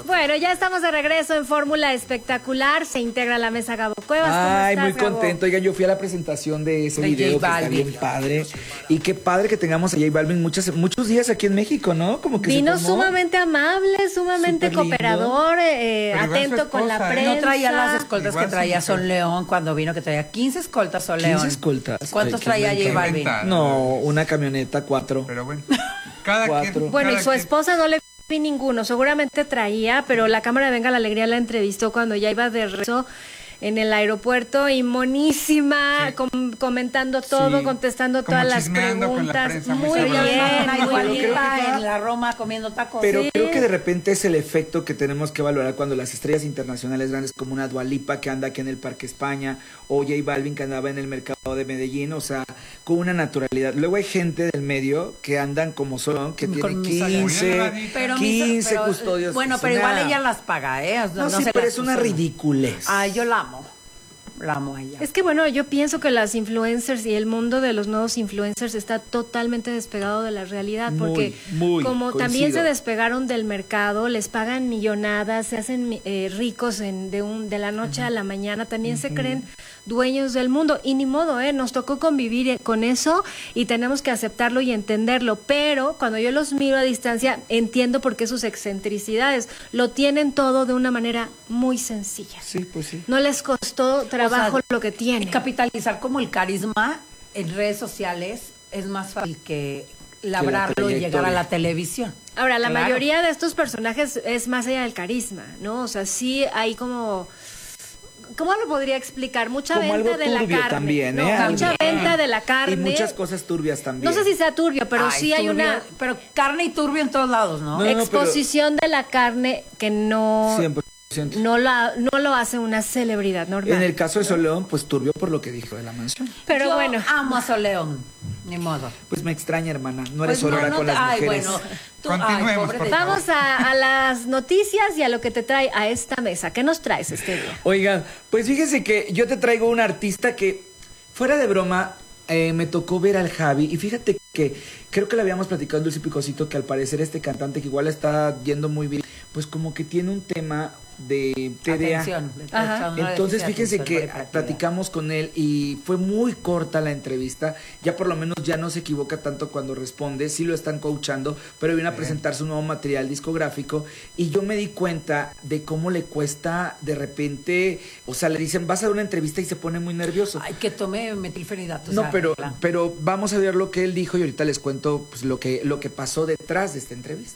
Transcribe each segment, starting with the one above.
Bueno, ya estamos de regreso en Fórmula Espectacular. Se integra a la mesa Gabo Cuevas. Ay, ¿Cómo muy estás, Gabo? contento. Oigan, yo fui a la presentación de ese De video J que está Balvin. bien padre. Y qué padre que tengamos a J Balvin muchos días aquí en México, ¿no? Como que Vino se tomó. sumamente amable, sumamente Súper lindo. cooperador, igual su atento con la esposa, ¿eh? prensa. No traía las escoltas Igual que traía sí, Son León cuando vino, que traía 15 escoltas Son 15 León. escoltas. ¿Cuántos Ay, traía qué J Balvin? inventa. No, una camioneta, 4. Pero bueno, cada Cuatro. quien. Bueno, y cada su quien. esposa no le vi ninguno, seguramente traía, pero la cámara de Venga la Alegría la entrevistó cuando ya iba de regreso en el aeropuerto y monísima, Sí. comentando todo, Sí. contestando Como todas las chismeando con la preguntas. prensa, muy Muy sabroso. bien, Una muy igualita bien. igualita en la Roma comiendo tacos. Pero Sí. creo que de repente es el efecto que tenemos que valorar cuando las estrellas internacionales grandes como una Dua Lipa que anda aquí en el Parque España o J Balvin que andaba en el mercado de Medellín, o sea, con una naturalidad. Luego hay gente del medio que andan como son, que Con tienen mi 15, Pero 15 pero- custodios. Bueno, Es pero una- igual ella las paga, ¿eh? No, sí, se pero las es una puso. ridiculez. Ay, yo la amo. La amo a ella. Es que bueno, yo pienso que las influencers y el mundo de los nuevos influencers está totalmente despegado de la realidad, Muy, porque muy, como también coincido. se despegaron del mercado, les pagan millonadas, se hacen ricos de la noche a la mañana, también se creen dueños del mundo y ni modo, nos tocó convivir con eso y tenemos que aceptarlo y entenderlo, pero cuando yo los miro a distancia entiendo por qué sus excentricidades lo tienen todo de una manera muy sencilla. Sí, pues sí. No les costó trabajo O sea, lo que tienen. Capitalizar como el carisma en redes sociales es más fácil que labrarlo y llegar a trayectoria. la televisión. Ahora, la Claro. mayoría de estos personajes es más allá del carisma, ¿no? O sea, sí hay como... ¿Cómo lo podría explicar? Mucha Como venta algo de la turbio carne. también, No, ¿eh? mucha También. venta de la carne. Y muchas cosas turbias también. No sé si sea turbio, pero Ay, sí hay turbio, una Pero carne y turbio en todos lados, ¿no? No, exposición de la carne que no, 100%. no lo hace una celebridad normal. En el caso de Sol León, pues turbio por lo que dijo de la mansión. Pero Yo bueno. amo a Sol León, ni modo. Pues me extraña, hermana. No eres Pues Aurora no con te- las ay, mujeres. bueno, tú, Continuemos, ay, pobre por de- favor. Vamos a las noticias y a lo que te trae a esta mesa. ¿Qué nos traes este día? Oigan, pues fíjense que yo te traigo un artista que, fuera de broma, me tocó ver al Javi. Y fíjate que creo que le habíamos platicado en Dulce y Picosito que al parecer este cantante que igual está yendo muy bien, pues como que tiene un tema de TDA. Atención, Ajá. Entonces fíjense que platicamos platicamos con él y fue muy corta la entrevista, ya por lo menos ya no se equivoca tanto cuando responde, sí lo están coachando, pero viene a presentar su nuevo material discográfico y yo me di cuenta de cómo le cuesta de repente, o sea, le dicen vas a dar una entrevista y se pone muy nervioso. Ay, que tome metilfenidato. No, o sea, pero, claro. pero vamos a ver lo que él dijo y ahorita les cuento pues, lo que pasó detrás de esta entrevista.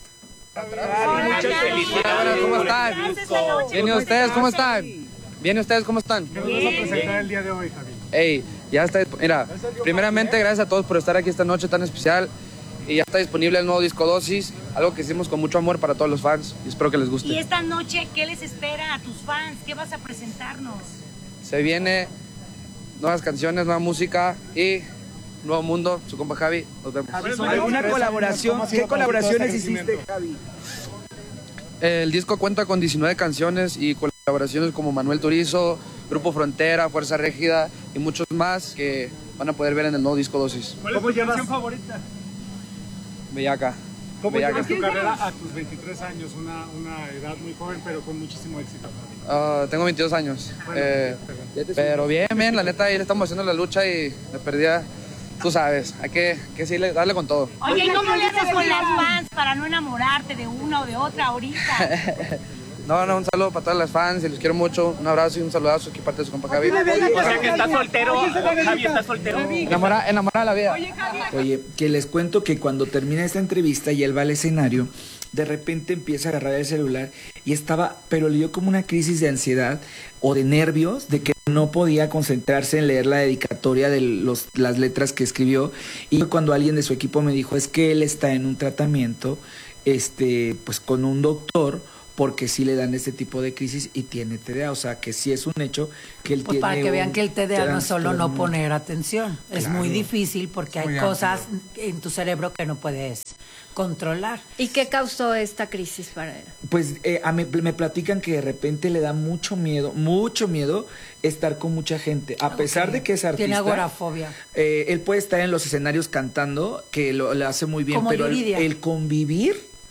Hola, ¿cómo están? Bien, ¿y ustedes cómo están? Bien, ¿y ustedes cómo están? ¿Qué nos vas a presentar el día de hoy, Javi? Ey, ya está, mira, primeramente gracias a todos por estar aquí esta noche tan especial y ya está disponible el nuevo disco Dosis, algo que hicimos con mucho amor para todos los fans y espero que les Y guste. esta noche, ¿qué les espera a tus fans? ¿Qué vas a presentarnos? Se viene nuevas canciones, nueva música y nuevo mundo, su compa Javi, nos vemos. ¿Alguna colaboración? ¿Qué colaboraciones hiciste, Javi? El disco cuenta con 19 canciones y colaboraciones como Manuel Turizo, Grupo Frontera, Fuerza Régida y muchos más que van a poder ver en el nuevo disco Dosis. ¿Cuál es tu canción favorita? Bellaca. ¿Cómo Bellaca. llevas tu carrera a tus 23 años? Una edad muy joven, pero con muchísimo éxito, Javi. Tengo 22 años. Bueno, Pero bien, la neta, ahí le estamos haciendo la lucha y me perdía. Tú sabes, hay que sí, darle con todo. Oye, ¿y cómo le haces con las fans para no enamorarte de una o de otra ahorita? No, un saludo para todas las fans y los quiero mucho. Un abrazo y un saludazo aquí parte de su compa Javi. O sea que estás soltero, Javi, estás soltero. Enamorada de la vida. Oye, que les cuento que cuando termina esta entrevista y él va al escenario, de repente empieza a agarrar el celular y estaba, pero le dio como una crisis de ansiedad o de nervios, de que no podía concentrarse en leer la dedicatoria de las letras que escribió. Y cuando alguien de su equipo me dijo, es que él está en un tratamiento, pues con un doctor, porque sí le dan este tipo de crisis y tiene TDA, o sea que sí es un hecho que él Pues tiene para que vean un que el TDA no es solo no trastorno. poner atención. Es Claro. muy difícil porque hay Muy cosas amplio. en tu cerebro que no puedes controlar. ¿Y qué causó esta crisis para él? Pues me platican que de repente le da mucho miedo estar con mucha gente, a pesar de que es artista. Tiene agorafobia. Él puede estar en los escenarios cantando, que lo hace muy bien, Como pero Yuridia. el convivir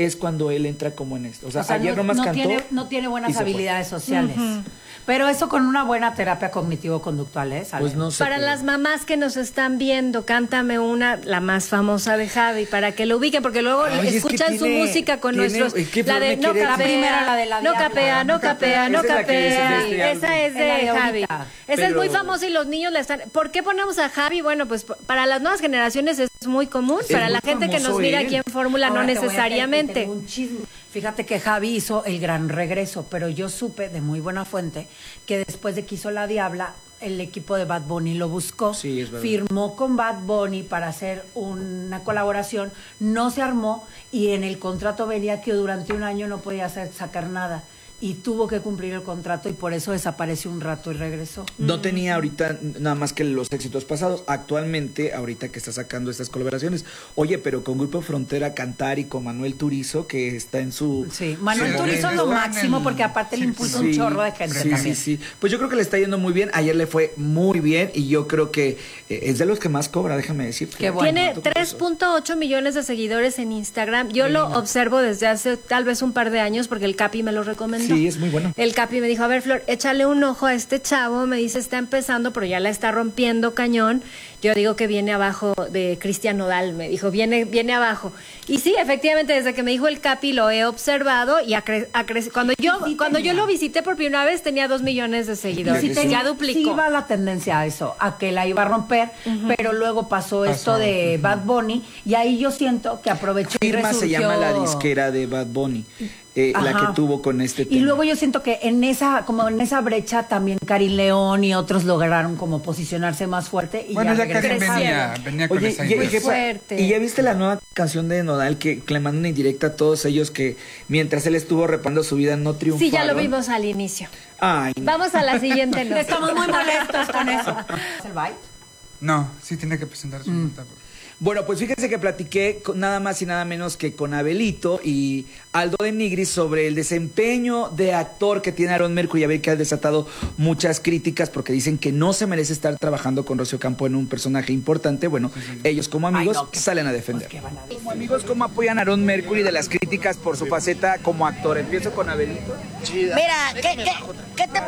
es cuando él entra como en esto. O sea, O sea, ayer nomás cantó. no tiene y buenas se fue. habilidades sociales. Pero eso con una buena terapia cognitivo-conductual, ¿eh? ¿Sale? Pues no sé. Para pero- las mamás que nos están viendo, cántame una, la más famosa de Javi, para que lo ubiquen, porque luego Ay, es que escuchan su tiene- música con tiene- nuestros... es que La de me no quiere- La primera, capea, la de la no diabla. capea, no capea, no Esa es la que dices de capea. este álbum. Esa es Es la de de Javi. ahorita. Esa es muy Pero- famosa y los niños la están... ¿Por qué ponemos a Javi? Bueno, pues para las nuevas generaciones es muy común, Es para muy la gente que nos famoso mira él. aquí en Fórmula no Ahora te voy a decir, necesariamente. tengo un chisme. Fíjate que Javi hizo el gran regreso, pero yo supe de muy buena fuente que después de que hizo La Diabla, el equipo de Bad Bunny lo buscó, Sí, es verdad. firmó con Bad Bunny para hacer una colaboración, no se armó y en el contrato venía que durante un año no podía sacar nada y tuvo que cumplir el contrato y por eso desapareció un rato y regresó. No tenía ahorita nada más que los éxitos pasados. Actualmente, ahorita que está sacando estas colaboraciones. Oye, pero con Grupo Frontera cantar y con Manuel Turizo, que está en su... Sí, Manuel Sí, Turizo es lo está en máximo el- porque aparte le sí, impulsa Sí, un chorro de gente sí, también. sí. Pues yo creo que le está yendo muy bien. Ayer le fue muy bien y yo creo que es de los que más cobra, déjame decir. Qué bueno. Tiene 3.8 millones de seguidores en Instagram. Yo lo observo desde hace tal vez un par de años porque el Capi me lo recomendó. Sí, es muy bueno. El Capi me dijo, a ver, Flor, échale un ojo a este chavo. Me dice, está empezando, pero ya la está rompiendo cañón. Yo digo que viene abajo de Cristian Nodal. Me dijo, viene abajo. Y sí, efectivamente, desde que me dijo el Capi lo he observado y cuando yo lo visité por primera vez tenía 2 millones de seguidores. Sí, Ya duplicó. Sí iba la tendencia a eso, a que la iba a romper, pero luego pasó esto de Bad Bunny y ahí yo siento que aprovechó y Firma se resurgió. llama la disquera de Bad Bunny, la Ajá. que tuvo con este tema. Y luego yo siento que en esa brecha también Karin León y otros lograron como posicionarse más fuerte y Bueno, ya regresaron. Karim venía con Oye, esa ¿y, idea. qué fuerte. ¿y ya viste la nueva canción de Nodal que le manda una indirecta a todos ellos que mientras él estuvo repando su vida no triunfaron? Sí, ya lo vimos al inicio. Ay, no. Vamos a la siguiente nota. Estamos muy molestos con eso. ¿El bite? No, sí tiene que presentar su nota. Bueno, pues fíjense que platiqué nada más y nada menos que con Abelito y Aldo de Nigris sobre el desempeño de actor que tiene Aaron Mercury. A ver, que ha desatado muchas críticas porque dicen que no se merece estar trabajando con Rocío Campo en un personaje importante. Bueno, ellos como amigos Ay, no, salen a defender. ¿qué van a decir? Como amigos, ¿cómo apoyan a Aaron Mercury de las críticas por su faceta como actor? Empiezo con Abelito. Mira, ¿qué te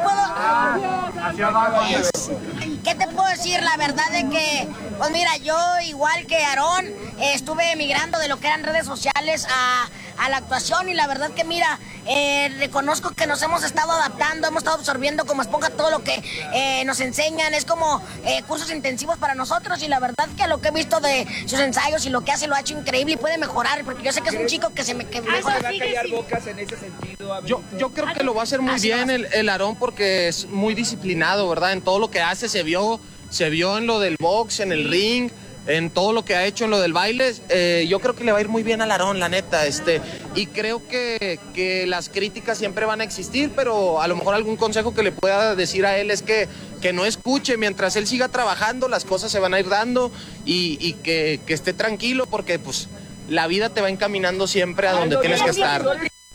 puedo decir? La verdad de que, pues mira, yo igual que Aarón, estuve migrando de lo que eran redes sociales a la actuación y la verdad que mira, reconozco que nos hemos estado adaptando, hemos estado absorbiendo como esponja todo lo que nos enseñan, es como cursos intensivos para nosotros y la verdad que lo que he visto de sus ensayos y lo que hace lo ha hecho increíble y puede mejorar, porque yo sé que es un chico que mejora. ¿Va a callar bocas en ese sentido, Abelito? Yo creo que lo va a hacer muy bien el Aarón porque es muy disciplinado, ¿verdad? En todo lo que hace se vio en lo del box, en el ring, en todo lo que ha hecho en lo del baile. Yo creo que le va a ir muy bien al Aarón, la neta. Y creo que las críticas siempre van a existir, pero a lo mejor algún consejo que le pueda decir a él es que no escuche. Mientras él siga trabajando, las cosas se van a ir dando y que esté tranquilo porque pues la vida te va encaminando siempre a donde tienes que estar.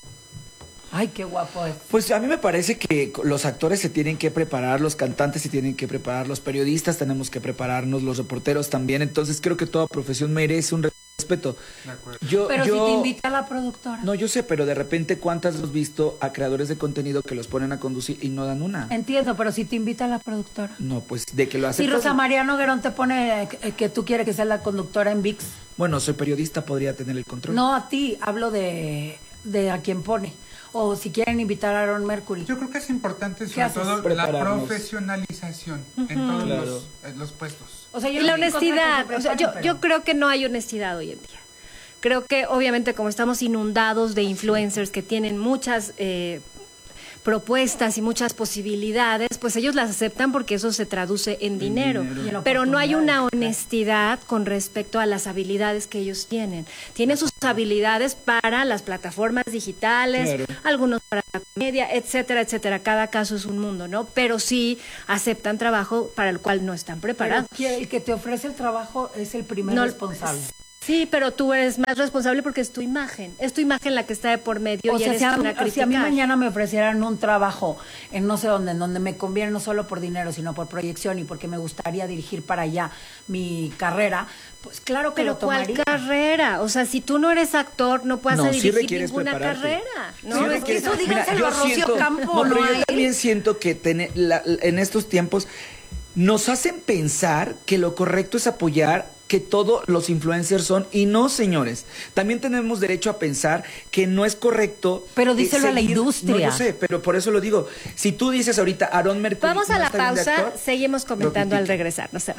Ay, qué guapo es. Pues a mí me parece que los actores se tienen que preparar, los cantantes se tienen que preparar, los periodistas tenemos que prepararnos, los reporteros también. Entonces creo que toda profesión merece un respeto. De acuerdo. Pero si te invita la productora. No, yo sé, pero de repente ¿cuántas has visto a creadores de contenido que los ponen a conducir y no dan una? Entiendo, pero si te invita la productora. No, pues de que lo Si aceptas. Rosa María Noguerón te pone que tú quieres que sea la conductora en VIX. Bueno, soy periodista, podría tener el control. No a ti, hablo de a quien pone. O si quieren invitar a Aaron Mercury. Yo creo que es importante ¿Qué sobre haces? todo la Prepararnos. profesionalización en todos Claro. los puestos. O sea, Y la honestidad, yo o sea, yo creo que no hay honestidad hoy en día. Creo que obviamente como estamos inundados de influencers que tienen muchas propuestas y muchas posibilidades, pues ellos las aceptan porque eso se traduce en dinero. Y en Pero no hay una oportunidades, honestidad con respecto a las habilidades que ellos tienen. Tienen sus habilidades para las plataformas digitales, Claro. algunos para la comedia, etcétera, etcétera. Cada caso es un mundo, ¿no? Pero sí aceptan trabajo para el cual no están preparados. Pero el que te ofrece el trabajo es el primer No, responsable. Sí, pero tú eres más responsable porque es tu imagen la que está de por medio. O y sea, eres si a, tú una si a mí criticar. mañana me ofrecieran un trabajo en no sé dónde, en donde me conviene no solo por dinero, sino por proyección y porque me gustaría dirigir para allá mi carrera, pues claro que Pero lo ¿cuál tomaría. carrera? O sea, si tú no eres actor, no puedes No, sí dirigir requieres ninguna prepararte. carrera. ¿no? Sí es que requieres- eso díganselo yo a Rocío Campo, pero no yo a él. también siento que en estos tiempos nos hacen pensar que lo correcto es apoyar que todos los influencers son, y no, señores. También tenemos derecho a pensar que no es correcto. Pero díselo a la industria. No, yo sé, pero por eso lo digo. Si tú dices ahorita, Aarón Mercury. Vamos a no la está bien de pausa, actor, seguimos comentando lo al critico. regresar. No se